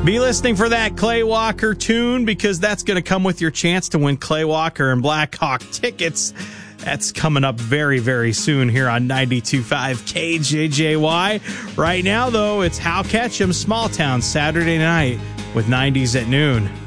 Be listening for that Clay Walker tune, because that's going to come with your chance to win Clay Walker and Blackhawk tickets. That's coming up very, very soon here on 92.5 KJJY. Right now, though, it's Hal Ketchum, Small Town, Saturday night with 90s at noon.